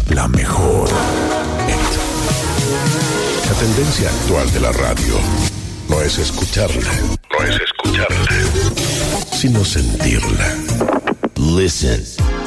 la mejor. La tendencia actual de la radio no es escucharla, sino sentirla. Listen.